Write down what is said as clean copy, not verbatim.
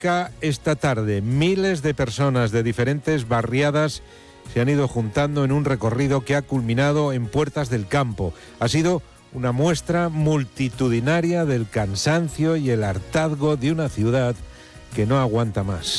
Arranca esta tarde. Miles de personas de diferentes barriadas se han ido juntando en un recorrido que ha culminado en Puertas del Campo. Ha sido una muestra multitudinaria del cansancio y el hartazgo de una ciudad que no aguanta más.